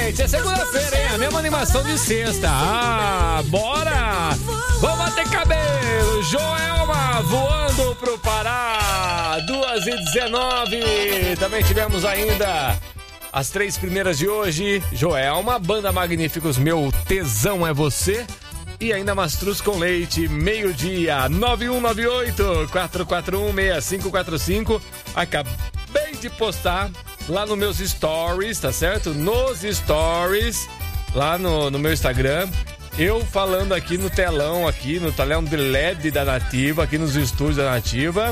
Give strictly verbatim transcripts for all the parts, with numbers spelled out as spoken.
gente, é segunda-feira, hein? A mesma animação de sexta. Ah, bora! Vamos bater cabelo! Joelma voando pro Pará, duas e dezenove. Também tivemos ainda as três primeiras de hoje. Joelma, Banda Magníficos, Meu Tesão é Você. E ainda Mastruz com Leite, meio-dia, nove um nove oito, quatro quatro um, seis cinco quatro cinco. Acabei de postar lá nos meus stories, tá certo? Nos stories, lá no, no meu Instagram, eu falando aqui no telão, aqui no telão de L E D da Nativa, aqui nos estúdios da Nativa.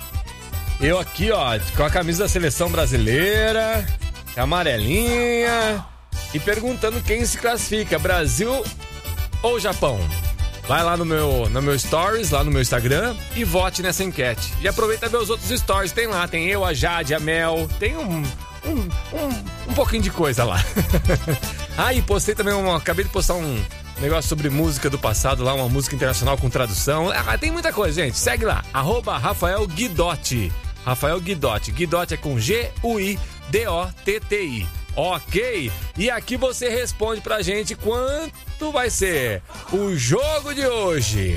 Eu aqui, ó, com a camisa da Seleção Brasileira, amarelinha, e perguntando quem se classifica, Brasil ou Japão? Vai lá no meu, no meu stories, lá no meu Instagram, e vote nessa enquete. E aproveita ver os outros stories, tem lá, tem eu, a Jade, a Mel, tem um, um, um, um pouquinho de coisa lá. Ah, e postei também, uma, acabei de postar um negócio sobre música do passado lá, uma música internacional com tradução. Ah, tem muita coisa, gente, segue lá, arroba Rafael Guidotti. Rafael Guidotti, Guidotti é com G U I D O T T I. Ok? E aqui você responde pra gente quanto vai ser o jogo de hoje.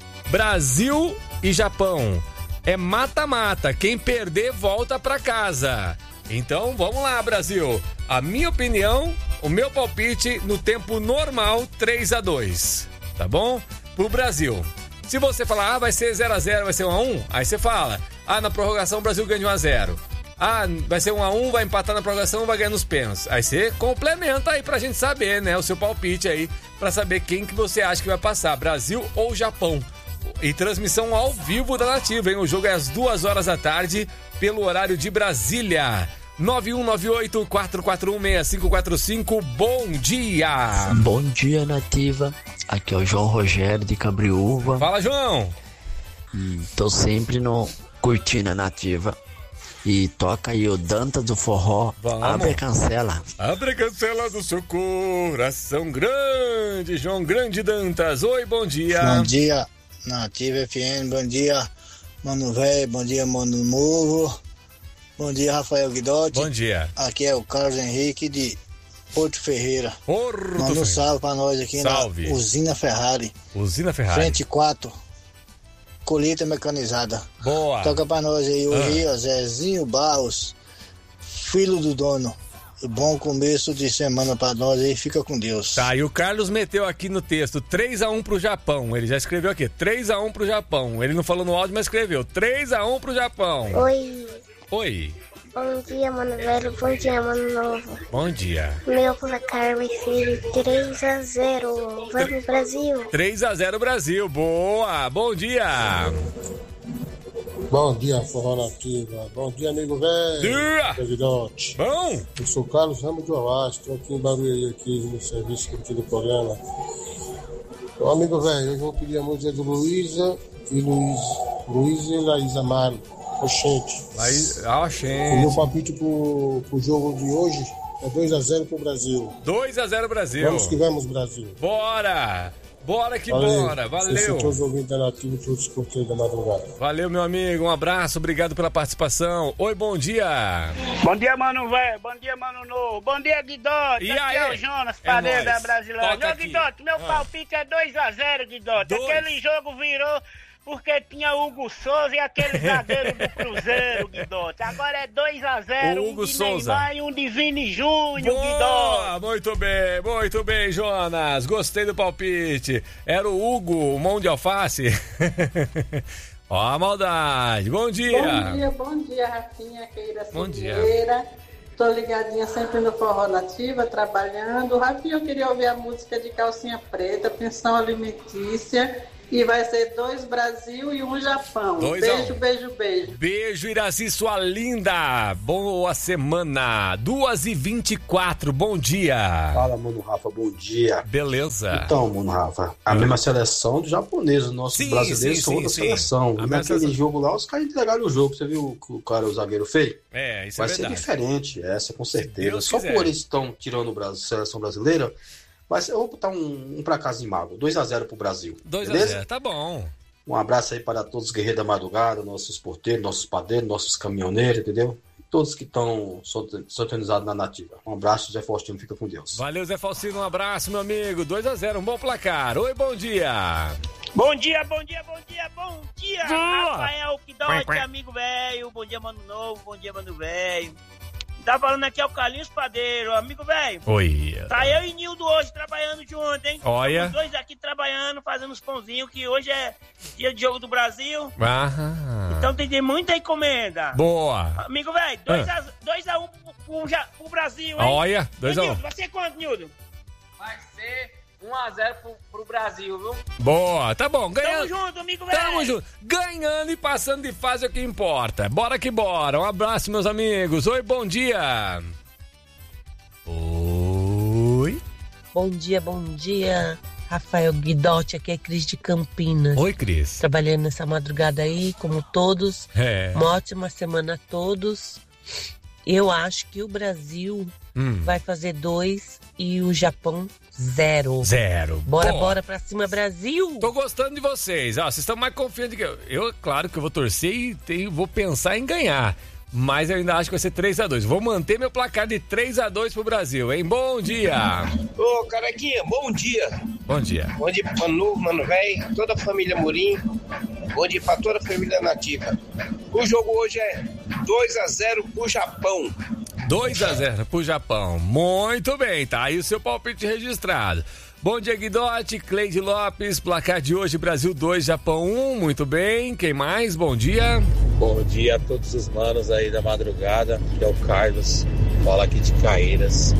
Brasil e Japão. É mata-mata. Quem perder, volta pra casa. Então, vamos lá, Brasil. A minha opinião, o meu palpite no tempo normal, três a dois. Tá bom? Pro Brasil. Se você falar, ah, vai ser zero a zero, vai ser um a um, aí você fala, ah, na prorrogação o Brasil ganha de um a zero. Ah, vai ser um a um, vai empatar na prorrogação, vai ganhar nos pênaltis. Aí você complementa aí pra gente saber, né? O seu palpite aí, pra saber quem que você acha que vai passar, Brasil ou Japão. E transmissão ao vivo da Nativa, hein? O jogo é às duas horas da tarde, pelo horário de Brasília. nove um nove oito, quatro quatro um, seis cinco quatro cinco, bom dia! Bom dia, Nativa. Aqui é o João Rogério de Cabriúva. Fala, João! Hum, tô sempre no curtindo a Nativa. E toca aí o Dantas do Forró. Vamos. Abre a cancela. Abre a cancela do seu coração grande, João Grande Dantas. Oi, bom dia. Bom dia, Nativa F M. Bom dia, Mano Velho. Bom dia, Mano Novo. Bom dia, Rafael Guidotti. Bom dia. Aqui é o Carlos Henrique de Porto Ferreira. Porto Manda um Ferreira. salve pra nós aqui. Salve. Na Usina Ferrari. Usina Ferrari. Frente quatro. Colheita mecanizada. Boa. Toca pra nós aí o ah. Rio, Zezinho Barros, filho do dono. Bom começo de semana pra nós aí, fica com Deus. Tá, e o Carlos meteu aqui no texto três a um pro Japão. Ele já escreveu aqui, três a um pro Japão. Ele não falou no áudio, mas escreveu três a um pro Japão. Oi. Oi. Bom dia, Mano Velho. Bom dia, Mano Novo. Bom dia. Meu placar vai ser três a zero. Vamos, Brasil. três a zero Brasil. Boa. Bom dia. Bom dia, Forró Nativa. Bom dia, amigo velho. Dia. Presidente. Bom. Eu sou Carlos Ramos de Oás. Estou aqui em Barueri, aqui no serviço curtindo o programa. Ô, amigo velho, hoje eu vou pedir a música do Luísa e Luiz. Luísa e Laís Amaro. Oxente. Laís, ah, oxente. O meu palpite pro, pro jogo de hoje é dois a zero pro Brasil. dois a zero Brasil. Vamos que vamos, Brasil. Bora. Bora que Valeu. bora. Valeu. Todos os ouvintes da Nativa e todos os porteiros da madrugada. Valeu, meu amigo. Um abraço. Obrigado pela participação. Oi, bom dia. Bom dia, Mano Velho. Bom dia, Mano Novo. Bom dia, Guidotti. E Aqui aí? é o Jonas, É padeiro nóis. da Brasileira. Toca Ô, aqui. Guidotti, meu Ah. palpite é dois a zero, Guidotti. Dois. Aquele jogo virou porque tinha Hugo Souza e aquele zagueiro do Cruzeiro, Guidotti. Agora é dois a zero, O Hugo um de Souza. Neymar e um de Vini Júnior, Boa, Guidotti. muito bem, muito bem, Jonas. Gostei do palpite. Era o Hugo, o mão de alface. Ó a maldade. Bom dia. Bom dia, bom dia, Rafinha, Keira Bom dia. Silveira. Tô ligadinha sempre no Forró Nativa, trabalhando. Rafinha, eu queria ouvir a música de Calcinha Preta, Pensão Alimentícia. E vai ser dois Brasil e um Japão. Dois beijo, a um. beijo, beijo. Beijo, Iraci, sua linda. Boa semana. duas e vinte e quatro, bom dia. Fala, Mano Rafa, bom dia. Beleza. Então, Mano Rafa, a mesma seleção do japonês, os nossos Sim, brasileiros sim, são sim, outra sim. seleção. A E mesma naquele seleção. jogo lá, os caras entregaram o jogo. Você viu que o cara, o zagueiro fez? É, isso Vai é ser verdade. diferente, essa com certeza. Deus Só quiser. por eles estão tirando o Brasil, a seleção brasileira, vai ser, eu vou botar um, um pra casa em mago, dois a zero pro Brasil. dois a beleza? zero, tá bom. Um abraço aí para todos os guerreiros da madrugada, nossos porteiros, nossos padeiros, nossos caminhoneiros, entendeu? todos que estão sintonizados na Nativa. Um abraço, Zé Faustino, fica com Deus. Valeu, Zé Faustino, um abraço, meu amigo. dois a zero, um bom placar. Oi, bom dia. Bom dia, bom dia, bom dia, bom dia. Boa. Rafael Kidote, amigo velho. Bom dia, mano novo, bom dia, mano velho. Tá falando aqui é o Carlinhos Padeiro, amigo velho. Oi. Tá eu e Nildo hoje trabalhando junto, hein? Olha. Os dois aqui trabalhando, fazendo os pãozinhos, que hoje é dia de jogo do Brasil. Ah. Então tem muita encomenda. Boa. Amigo velho, dois a um pro, pro, pro Brasil, hein? Olha, dois a um. Vai ser quanto, Nildo? Vai ser um a zero pro, pro Brasil, viu? Boa, tá bom. Ganhando. Tamo junto, amigo velho. Tamo junto. Ganhando e passando de fase é o que importa. Bora que bora. Um abraço, meus amigos. Oi, bom dia. Oi. Bom dia, bom dia. Rafael Guidotti, aqui é Cris de Campinas. Oi, Cris. Trabalhando nessa madrugada aí, como todos. É. Uma ótima semana a todos. Eu acho que o Brasil hum. vai fazer dois e o Japão zero. Zero. Bora, Pô. bora pra cima, Brasil. Tô gostando de vocês. Ó, vocês estão mais confiantes que eu. Eu, claro que eu vou torcer e tenho, vou pensar em ganhar. Mas eu ainda acho que vai ser três a dois. Vou manter meu placar de três a dois pro Brasil, hein? Bom dia. Ô, Carequinha, bom dia. Bom dia. Bom dia pro Manu, Mano Velho, toda a família Murim. Bom dia pra toda a família Nativa. O jogo hoje é dois a zero pro Japão. dois a zero pro Japão. Muito bem, tá aí o seu palpite registrado. Bom dia, Guidotti, Cleide Lopes, placar de hoje, Brasil dois, Japão um, muito bem. Quem mais? Bom dia. Bom dia a todos os manos aí da madrugada, que é o Carlos, fala aqui de Caeiras.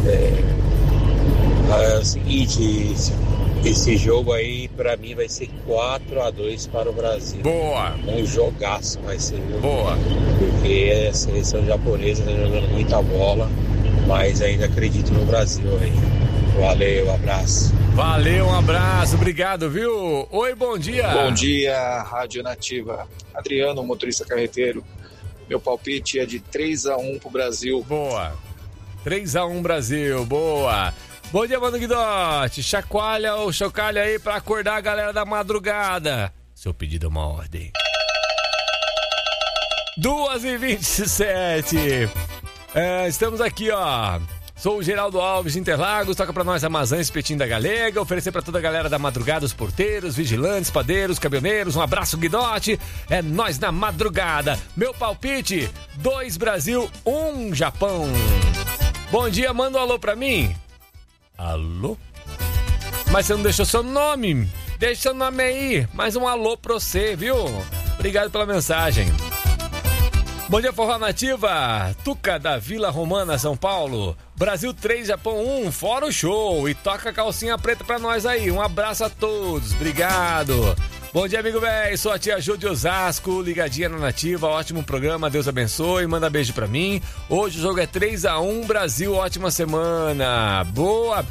É, é o seguinte, esse, esse jogo aí pra mim vai ser quatro a dois para o Brasil. Boa. Um jogaço vai ser, viu? Boa. Porque a seleção japonesa tá jogando muita bola, mas ainda acredito no Brasil aí. Valeu, abraço. Valeu, um abraço, obrigado, viu? Oi, bom dia. Bom dia, Rádio Nativa. Adriano, motorista carreteiro. Meu palpite é de três a um pro Brasil. Boa. três a um Brasil, boa. Bom dia, Mano Guidotti. Chacoalha ou chocalha aí pra acordar a galera da madrugada. Seu pedido é uma ordem. duas e vinte e sete. É, estamos aqui, ó. Sou o Geraldo Alves de Interlagos, toca pra nós Amazã, espetinho da Galega, oferecer pra toda a galera da madrugada, os porteiros, vigilantes, padeiros, caminhoneiros, um abraço, Guidotti, é nós na madrugada. Meu palpite, dois Brasil, um Japão. Bom dia, manda um alô pra mim. Alô? Mas você não deixou seu nome, deixa seu nome aí, mais um alô pra você, viu? Obrigado pela mensagem. Bom dia, Forró Nativa, Tuca da Vila Romana, São Paulo. Brasil três, Japão um, fora o show. E toca a calcinha preta pra nós aí. Um abraço a todos, obrigado. Bom dia, amigo velho, sou a tia Jô de Osasco, ligadinha na Nativa, ótimo programa, Deus abençoe, manda beijo pra mim. Hoje o jogo é três a um, Brasil, ótima semana. Boa.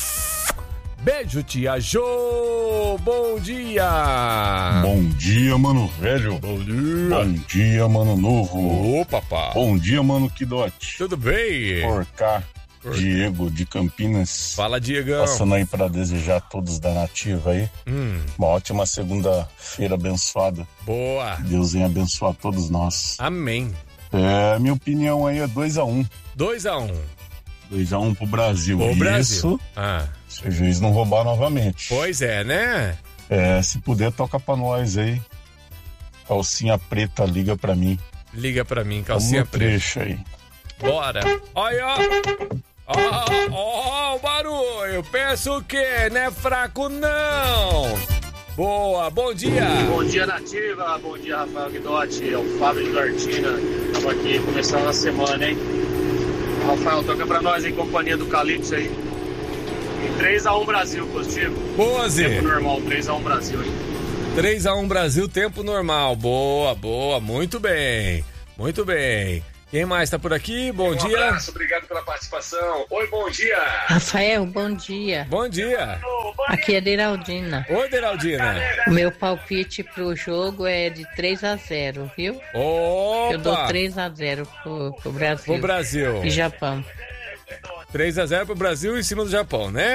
Beijo, tia Jô! Bom dia! Bom dia, mano velho! Bom dia! Bom dia, mano novo! Ô, papá! Bom dia, mano Kidote! Tudo bem? Por cá, Por... Diego de Campinas. Fala, Diegão! Passando aí pra desejar a todos da Nativa aí. Hum. Uma ótima segunda-feira abençoada. Boa! Deus venha abençoar todos nós. Amém! É, minha opinião aí é dois a um. dois a um. dois a um pro Brasil. O Isso. Brasil. Ah. Se o juiz não roubar novamente. Pois é, né? É, se puder, toca pra nós aí. Calcinha preta, liga pra mim. Liga pra mim, calcinha preta. Trecho aí. Bora. Olha, ó. Ó, ó, o barulho. Pensa o quê? Não é fraco, não. Boa, bom dia. Bom dia, Nativa. Bom dia, Rafael Guidotti. É o Fábio de Dortina. Estamos aqui começando a semana, hein? Rafael, toca pra nós em companhia do Calypso aí. três a um Brasil, positivo. Boa, Zé. Tempo normal, três a um Brasil, hein? três a um Brasil, tempo normal. Boa, boa, muito bem. Muito bem. Quem mais tá por aqui? Bom um dia. Um abraço, obrigado pela participação. Oi, bom dia. Rafael, bom dia. Bom dia. Aqui é Deraldina. Oi, Deraldina. O meu palpite pro jogo é de três a zero, viu? Opa. Eu dou três a zero pro, pro Brasil. Pro Brasil. E Japão. três a zero pro Brasil em cima do Japão, né?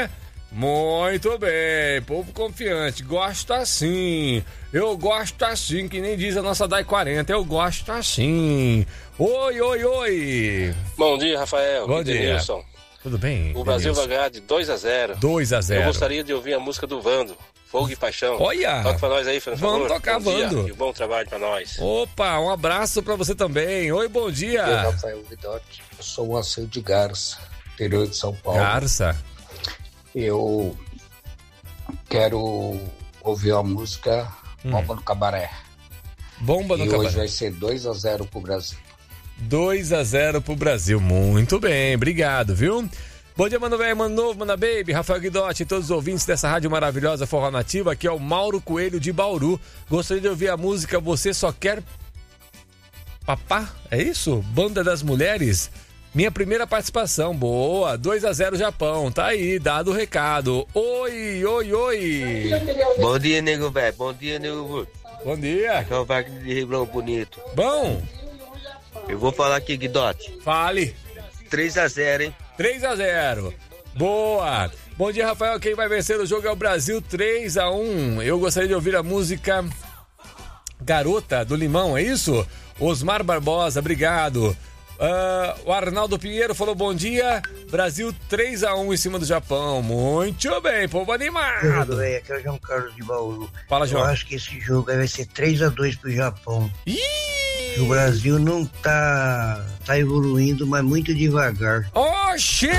Muito bem, povo confiante, gosto assim, eu gosto assim, que nem diz a nossa D A I quarenta, eu gosto assim. Oi, oi, oi. Bom dia, Rafael. Bom dia. Denilson. Tudo bem? O Brasil vai ganhar de dois a zero. dois a zero. Eu gostaria de ouvir a música do Vando, Fogo e Paixão. Olha! Toca pra nós aí, por favor. Vamos tocar, bom Vando. Dia, e bom trabalho pra nós. Opa, um abraço pra você também. Oi, bom dia. Eu, Rafael Guidotti, eu sou um Anselmo de Garça, interior de São Paulo. Garça. Eu quero ouvir a música hum. Bomba no Cabaré. Bomba no e Cabaré. E hoje vai ser dois a zero pro Brasil. dois a zero pro Brasil. Muito bem, obrigado, viu? Bom dia, mano velho, mano novo, mano baby, Rafael Guidotti e todos os ouvintes dessa rádio maravilhosa Forró Nativa. Aqui é o Mauro Coelho de Bauru. Gostaria de ouvir a música Você Só Quer Papá? É isso? Banda das Mulheres? Minha primeira participação, boa, dois a zero Japão, tá aí, dado o recado. Oi, oi, oi. Bom dia, nego velho, bom dia, nego velho. Bom dia. Aqui é o Wagner de Ribeirão Bonito. Bom. Eu vou falar aqui, Guidotti. Fale. três a zero, hein? três a zero. Boa. Bom dia, Rafael. Quem vai vencer o jogo é o Brasil, três a um. Eu gostaria de ouvir a música Garota do Limão, é isso? Osmar Barbosa, obrigado. Uh, o Arnaldo Pinheiro falou bom dia. Brasil três a um em cima do Japão. Muito bem, povo animado. Tudo bem, aqui é o João Carlos de Bauru. Fala, João. Eu acho que esse jogo aí vai ser três a dois pro Japão. Ih! O Brasil não tá, tá evoluindo, mas muito devagar. Oxente,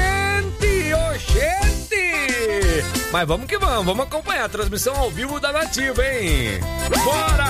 oxente! Mas vamos que vamos, vamos acompanhar a transmissão ao vivo da Nativa, hein? Bora!